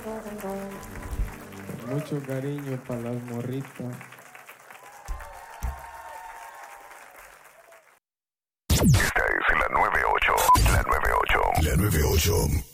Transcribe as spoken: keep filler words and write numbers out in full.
Mucho cariño para las morritas. Esta es la nueve ocho. La nueve ocho. La nueve ocho.